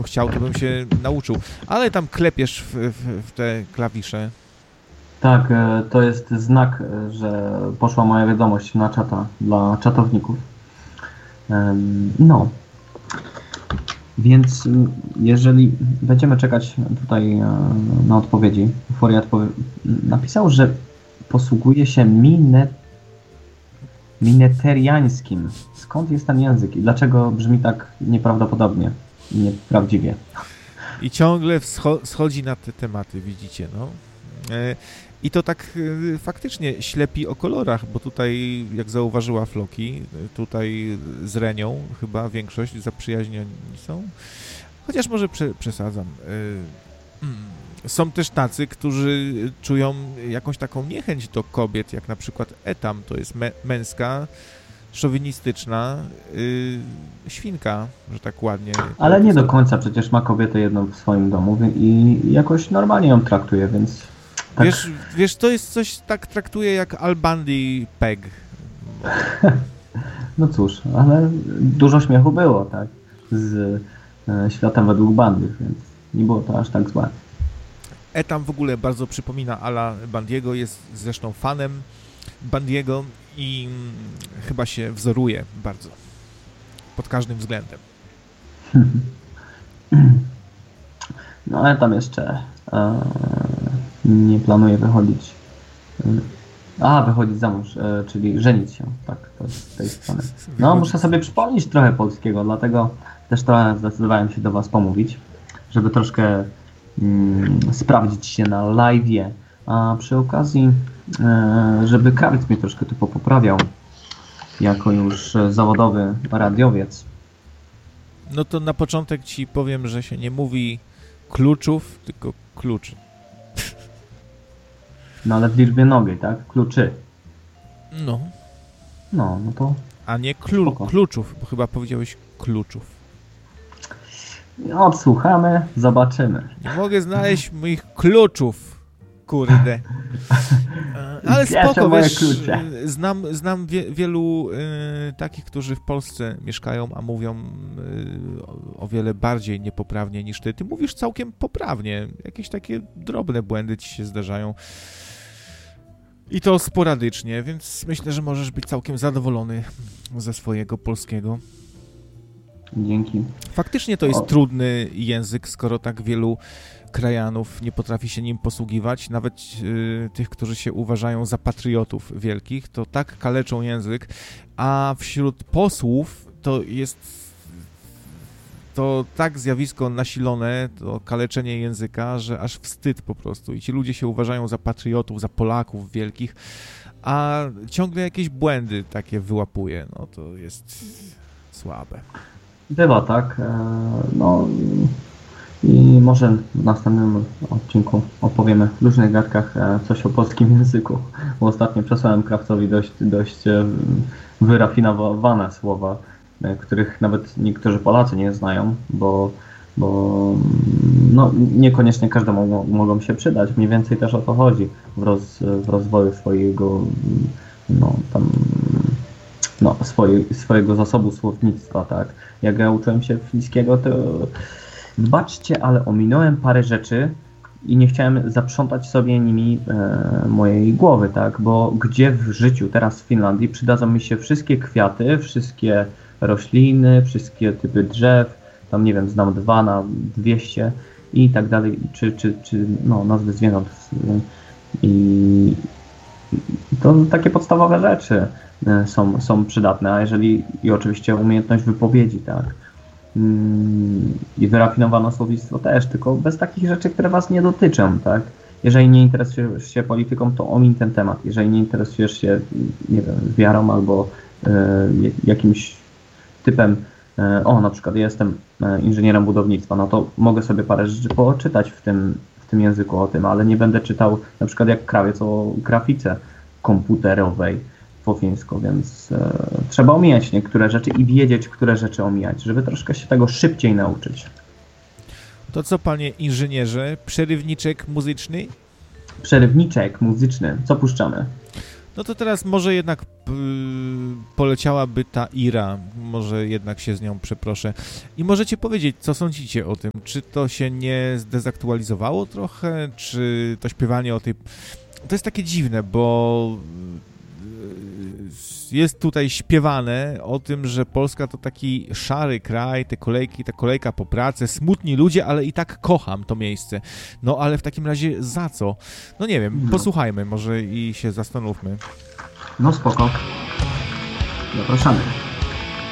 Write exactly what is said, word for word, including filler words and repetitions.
bym chciał, to bym się nauczył. Ale tam klepiesz w, w, w te klawisze. Tak, to jest znak, że poszła moja wiadomość na czata dla czatowników. No. Więc jeżeli będziemy czekać tutaj na odpowiedzi, Foriat powie... napisał, że posługuje się minet... mineteriańskim. Skąd jest ten język i dlaczego brzmi tak nieprawdopodobnie i nieprawdziwie? I ciągle scho- schodzi na te tematy, widzicie, no. I to tak faktycznie ślepi o kolorach, bo tutaj, jak zauważyła Floki, tutaj z Renią chyba większość zaprzyjaźnieni są. Chociaż może prze, przesadzam. Są też tacy, którzy czują jakąś taką niechęć do kobiet, jak na przykład Etam, to jest me, męska, szowinistyczna yy, świnka, że tak ładnie. Ale nie do końca, przecież ma kobietę jedną w swoim domu i jakoś normalnie ją traktuje, więc... Tak. Wiesz, wiesz, to jest coś, tak traktuje jak Al Bundy Peg. No cóż, ale dużo śmiechu było, tak, z e, świata według Bundy, więc nie było to aż tak złe. Etam w ogóle bardzo przypomina Ala Bundy'ego, jest zresztą fanem Bundy'ego i mm, chyba się wzoruje bardzo, pod każdym względem. No ale tam jeszcze e, nie planuję wychodzić. A, wychodzić za mąż, e, czyli żenić się, tak, to z tej strony. No, muszę sobie przypomnieć trochę polskiego, dlatego też trochę zdecydowałem się do Was pomówić, żeby troszkę mm, sprawdzić się na live'ie, a przy okazji, e, żeby Krawiec mnie troszkę tu poprawiał, jako już zawodowy radiowiec. No to na początek Ci powiem, że się nie mówi kluczów, tylko kluczy. No ale w liczbie mnogiej, tak? Kluczy. No. No, no to... A nie klu- kluczów, bo chyba powiedziałeś kluczów. Odsłuchamy, zobaczymy. Nie mogę znaleźć moich kluczów, kurde. Ale spoko, wiesz, znam, znam wie, wielu y, takich, którzy w Polsce mieszkają, a mówią y, o, o wiele bardziej niepoprawnie niż ty. Ty mówisz całkiem poprawnie. Jakieś takie drobne błędy ci się zdarzają. I to sporadycznie, więc myślę, że możesz być całkiem zadowolony ze swojego polskiego. Dzięki. Faktycznie to jest o. trudny język, skoro tak wielu krajanów nie potrafi się nim posługiwać, nawet y, tych, którzy się uważają za patriotów wielkich, to tak kaleczą język, a wśród posłów to jest to tak zjawisko nasilone, to kaleczenie języka, że aż wstyd po prostu. I ci ludzie się uważają za patriotów, za Polaków wielkich, a ciągle jakieś błędy takie wyłapuje. No to jest słabe. Bywa tak. No i może w następnym odcinku opowiemy w różnych gadkach coś o polskim języku, bo ostatnio przesłałem Krawcowi dość, dość wyrafinowane słowa, których nawet niektórzy Polacy nie znają, bo, bo no, niekoniecznie każdemu mogą, mogą się przydać. Mniej więcej też o to chodzi w, roz, w rozwoju swojego no, tam, no, swoje, swojego zasobu słownictwa, tak. Jak ja uczyłem się fińskiego, to wybaczcie, ale ominąłem parę rzeczy i nie chciałem zaprzątać sobie nimi e, mojej głowy, tak, bo gdzie w życiu teraz w Finlandii przydadzą mi się wszystkie kwiaty, wszystkie rośliny, wszystkie typy drzew, tam nie wiem, znam dwa na dwieście i tak dalej, czy, czy, czy no, nazwy zwierząt. I to takie podstawowe rzeczy są, są przydatne, a jeżeli i oczywiście umiejętność wypowiedzi, tak. I wyrafinowane słownictwo też, tylko bez takich rzeczy, które Was nie dotyczą, tak. Jeżeli nie interesujesz się polityką, to omiń ten temat. Jeżeli nie interesujesz się, nie wiem, wiarą albo y, jakimś typem, y, o, na przykład ja jestem inżynierem budownictwa, no to mogę sobie parę rzeczy poczytać w tym, w tym języku o tym, ale nie będę czytał na przykład jak Krawiec o grafice komputerowej po fińsku, więc y, trzeba omijać niektóre rzeczy i wiedzieć, które rzeczy omijać, żeby troszkę się tego szybciej nauczyć. To co, panie inżynierze, przerywniczek muzyczny? Przerywniczek muzyczny, co puszczamy? No to teraz może jednak y, poleciałaby ta Ira, może jednak się z nią przeproszę. I możecie powiedzieć, co sądzicie o tym? Czy to się nie zdezaktualizowało trochę? Czy to śpiewanie o tej... To jest takie dziwne, bo jest tutaj śpiewane o tym, że Polska to taki szary kraj, te kolejki, ta kolejka po pracę, smutni ludzie, ale i tak kocham to miejsce. No ale w takim razie za co? No nie wiem, No. posłuchajmy może i się zastanówmy. No spoko. Zapraszamy.